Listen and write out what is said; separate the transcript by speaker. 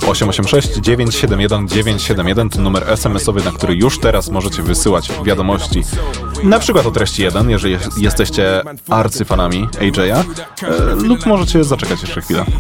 Speaker 1: 886 971 971 to numer SMS-owy, na który już teraz możecie wysyłać wiadomości, na przykład o treści 1, jeżeli jesteście arcyfanami AJ'a, lub możecie zaczekać jeszcze chwilę.